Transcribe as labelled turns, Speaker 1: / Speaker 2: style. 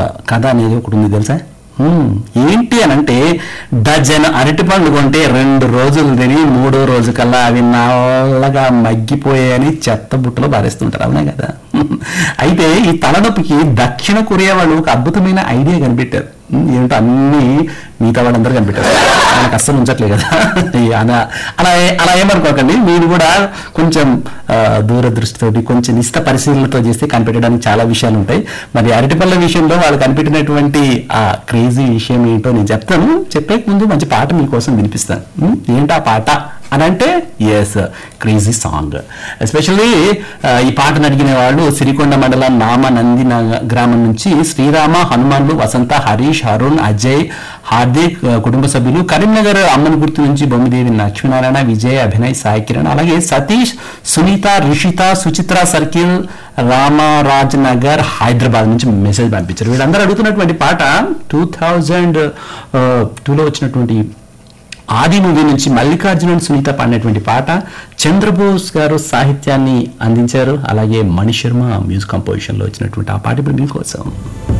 Speaker 1: కథ అనేది ఒకటి ఉంది తెలుసా. ఏంటి అని అంటే, డజన్ అరటిపండ్లు కొంటే 2 రోజులు తిని 3వ రోజు కల్లా అవి నల్లగా మగ్గిపోయాయని చెత్త బుట్టలో పారేస్తుంటారు, అవునా కదా. అయితే ఈ తలనొప్పికి దక్షిణ కొరియా వాళ్ళు ఒక అద్భుతమైన ఐడియా కనిపెట్టారు. ఏంటో అన్ని మిగతా వాళ్ళందరూ కనిపెట్టారు, మనకు అస్సలు ఉంచట్లే కదా. అలా అలా అలా ఏమనుకోకండి, మీరు కూడా కొంచెం దూరదృష్టితోటి కొంచెం నిష్ట పరిశీలనతో చేస్తే కనిపెట్టడానికి చాలా విషయాలు ఉంటాయి. మరి అరటిపళ్ళ విషయంలో వాళ్ళు కనిపెట్టినటువంటి ఆ క్రేజీ విషయం ఏంటో నేను చెప్తాను. చెప్పే ముందు మంచి పాట మీకోసం వినిపిస్తాను. ఏంటా పాట అని అంటే, ఎస్, క్రేజీ సాంగ్. ఎస్పెషల్లీ ఈ పాటను అడిగిన వాళ్ళు సిరికొండ మండలం నామనంది గ్రామం నుంచి శ్రీరామ, హనుమాన్లు, వసంత, హరీష్, అరుణ్, అజయ్, హార్దిక్ కుటుంబ సభ్యులు, కరీంనగర్ అమ్మన్ గుర్తు నుంచి బొమ్మిదేవి లక్ష్మీనారాయణ, విజయ్, అభినయ్, సాయి కిరణ్, అలాగే సతీష్, సునీత, రిషిత, సుచిత్ర సర్కిల్, రామరాజ్ నగర్, హైదరాబాద్ నుంచి మెసేజ్ పంపించారు. వీళ్ళందరూ అడుగుతున్నటువంటి పాట 2002లో వచ్చినటువంటి ఆది మూవీ నుంచి మల్లికార్జున సునీత పాడినటువంటి పాట. చంద్రబోస్ గారు సాహిత్యాన్ని అందించారు, అలాగే మణి శర్మ మ్యూజిక్ కంపోజిషన్ లో వచ్చినటువంటి ఆ పాట ఇప్పుడు మీకోసం.